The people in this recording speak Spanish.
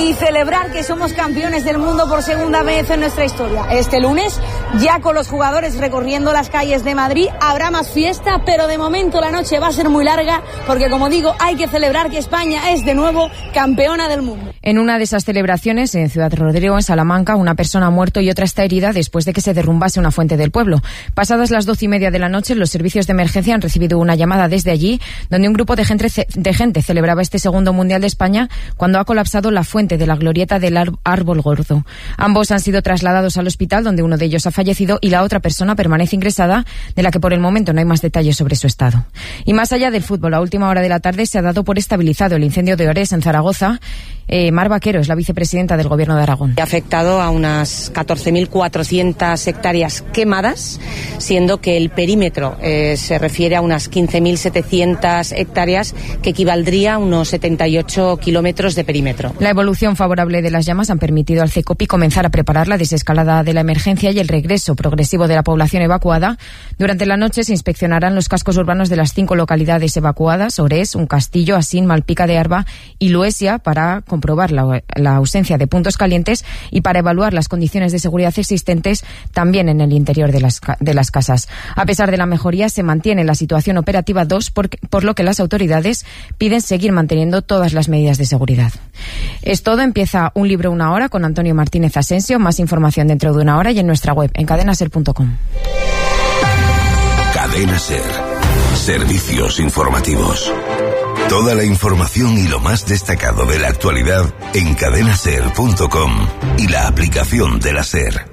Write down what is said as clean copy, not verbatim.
y celebrar que somos campeones del mundo por segunda vez en nuestra historia. Este lunes, ya con los jugadores recorriendo las calles de Madrid, habrá más fiesta, pero de momento la noche va a ser muy larga porque, como digo, hay que celebrar que España es de nuevo campeona del mundo. En una de esas celebraciones, en Ciudad Rodrigo, en Salamanca, una persona ha muerto y otra está herida después de que se derrumbase una fuente del pueblo. Pasadas las 12:30 de la noche, los servicios de emergencia han recibido una llamada desde allí, donde un grupo de gente celebraba este segundo Mundial de España cuando ha colapsado la fuente de la glorieta del Árbol Gordo. Ambos han sido trasladados al hospital, donde uno de ellos ha fallecido y la otra persona permanece ingresada, de la que por el momento no hay más detalles sobre su estado. Y más allá del fútbol, a última hora de la tarde se ha dado por estabilizado el incendio de Ores en Zaragoza. Mar Vaquero es la vicepresidenta del Gobierno de Aragón. Ha afectado a unas 14.400 hectáreas quemadas, siendo que el perímetro se refiere a unas 15.700 hectáreas, que equivaldría a unos 78 kilómetros de perímetro. La evolución favorable de las llamas han permitido al CECOPI comenzar a preparar la desescalada de la emergencia y el regreso progresivo de la población evacuada. Durante la noche se inspeccionarán los cascos urbanos de las 5 localidades evacuadas: Ores, Un Castillo, Asín, Malpica de Arba y Luesia, para comprobar la ausencia de puntos calientes y para evaluar las condiciones de seguridad existentes también en el interior de las casas. A pesar de la mejoría, se mantiene la situación operativa 2, por lo que las autoridades piden seguir manteniendo todas las medidas de seguridad. Es todo. Empieza Un libro, una hora con Antonio Martínez Asensio. Más información dentro de una hora y en nuestra web en cadenaser.com. Cadena Ser. Servicios informativos. Toda la información y lo más destacado de la actualidad en cadenaser.com y la aplicación de la SER.